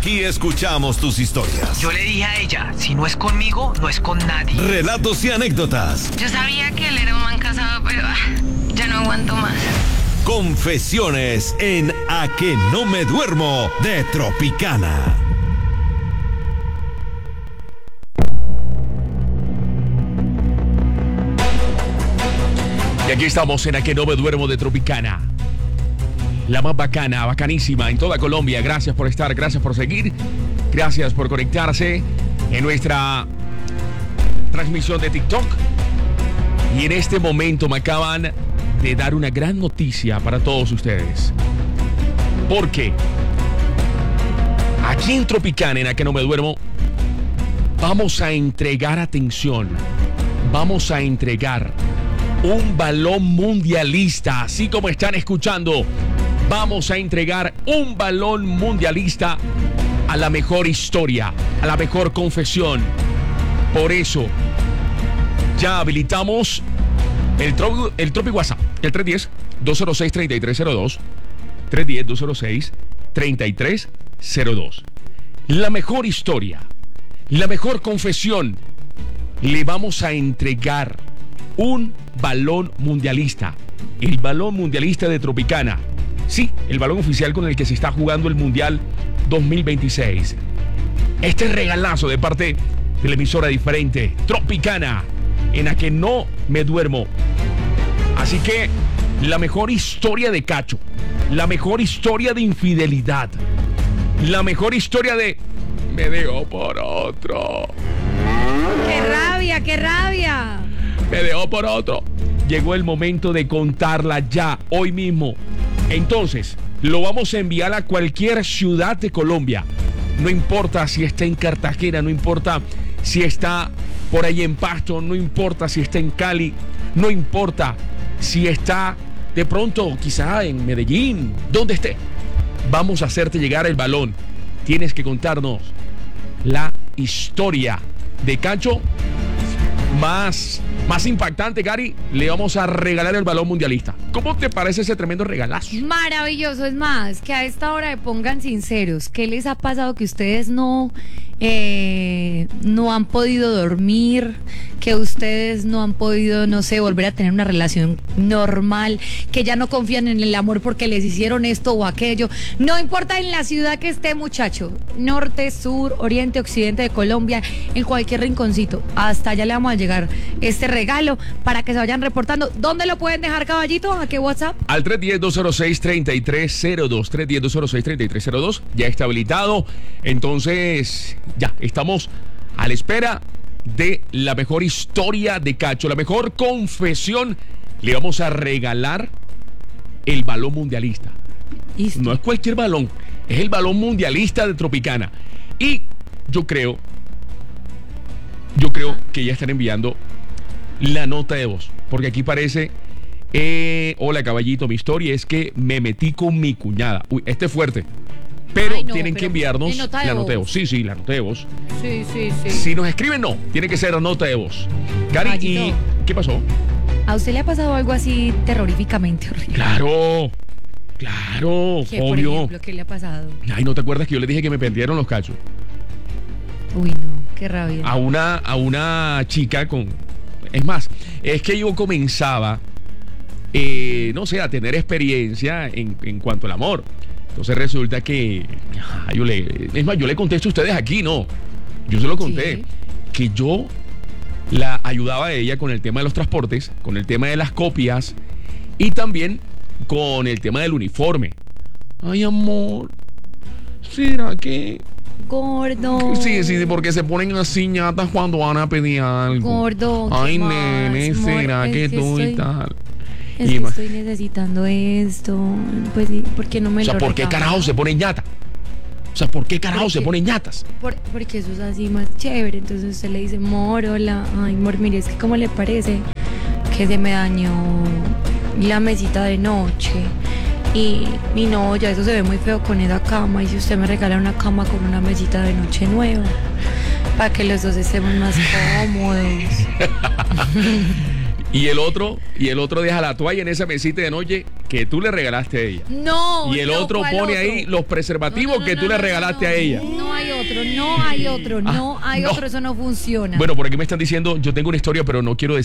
Aquí escuchamos tus historias. Yo le dije a ella, si no es conmigo, no es con nadie. Relatos y anécdotas. Yo sabía que él era un man casado, pero ya no aguanto más. Confesiones en A que no me duermo de Tropicana. Y aquí estamos en A que no me duermo de Tropicana. La más bacana, bacanísima en toda Colombia. Gracias por estar, gracias por seguir, gracias por conectarse en nuestra transmisión de TikTok. Y en este momento me acaban de dar una gran noticia para todos ustedes. Porque aquí en Tropicana, en A que no me duermo, vamos a entregar, atención, vamos a entregar un balón mundialista, así como están escuchando. Vamos a entregar un balón mundialista a la mejor historia, a la mejor confesión. Por eso, ya habilitamos el Tropi WhatsApp, el 310-206-3302, 310-206-3302. La mejor historia, la mejor confesión. Le vamos a entregar un balón mundialista, el balón mundialista de Tropicana. Sí, el balón oficial con el que se está jugando el Mundial 2026. Este regalazo de parte de la emisora diferente, Tropicana, en la que no me duermo. Así que la mejor historia de cacho, la mejor historia de infidelidad, la mejor historia de me dejó por otro. ¡Qué rabia, qué rabia! Me dejó por otro. Llegó el momento de contarla ya, hoy mismo. Entonces, lo vamos a enviar a cualquier ciudad de Colombia. No importa si está en Cartagena, no importa si está por ahí en Pasto, no importa si está en Cali, no importa si está de pronto quizá en Medellín, donde esté. Vamos a hacerte llegar el balón. Tienes que contarnos la historia de cacho más impactante, Gary. Le vamos a regalar el balón mundialista. ¿Cómo te parece ese tremendo regalazo? Maravilloso, es más, que a esta hora me pongan sinceros. ¿Qué les ha pasado que ustedes no han podido dormir? Que ustedes no han podido, no sé, volver a tener una relación normal, que ya no confían en el amor porque les hicieron esto o aquello. No importa en la ciudad que esté, muchacho, norte, sur, oriente, occidente de Colombia, en cualquier rinconcito, hasta allá le vamos a llegar este regalo para que se vayan reportando. ¿Dónde lo pueden dejar, caballito? ¿A qué WhatsApp? Al 310-206-3302, 310-206-3302, ya está habilitado. Entonces, ya estamos a la espera de la mejor historia de cacho, la mejor confesión. Le vamos a regalar el balón mundialista. ¿Listo? No es cualquier balón, es el balón mundialista de Tropicana. Y yo creo que ya están enviando la nota de voz, porque aquí parece hola caballito, mi historia es que me metí con mi cuñada. Uy, este es fuerte. Pero tienen que enviarnos la nota de voz. Sí, la nota de voz. Sí. Si nos escriben, no. Tiene que ser la nota de voz. Cari, ¿y qué pasó? ¿A usted le ha pasado algo así terroríficamente horrible? Claro, ¿Qué, por obvio. ejemplo, qué le ha pasado? Ay, ¿no te acuerdas que yo le dije que me perdieron los cachos? Uy, no, qué rabia. A una chica con... Es más, es que yo comenzaba, no sé, a tener experiencia en cuanto al amor. Entonces resulta que yo le conté esto a ustedes aquí, ¿no? Yo se lo conté, sí, que yo la ayudaba a ella con el tema de los transportes, con el tema de las copias y también con el tema del uniforme. Ay, amor, ¿será que...? Gordo. Sí, porque se ponen así ñatas cuando van a pedir algo. Gordo. Ay, ¿qué nene, más, ¿será amor? que Es tú y estoy- tal? Es que estoy necesitando esto. Pues, ¿por qué no me O sea, lo ¿por qué regalas? carajo se ponen ñata? O sea, ¿por qué carajo se ponen ñatas? Porque eso es así más chévere. Entonces usted le dice, amor, hola. Ay, amor, mire, es que ¿cómo le parece que se me dañó la mesita de noche? Y no, ya eso se ve muy feo con esa cama. Y si usted me regala una cama con una mesita de noche nueva, para que los dos estemos más cómodos. Y el otro deja la toalla en esa mesita de noche que tú le regalaste a ella. No. Y el no, otro ¿cuál pone otro? ahí los preservativos que tú le regalaste a ella. No hay otro, no hay otro, no hay no. otro, eso no funciona. Bueno, por aquí me están diciendo, yo tengo una historia, pero no quiero decir